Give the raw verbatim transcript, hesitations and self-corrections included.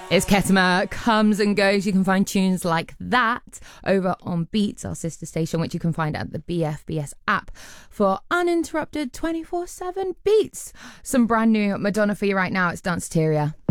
It's Ketama, comes and goes. You can find tunes like that over on Beats, our sister station, which you can find at the B F B S app for uninterrupted twenty-four seven beats. Some brand new Madonna for you right now. It's Danceteria.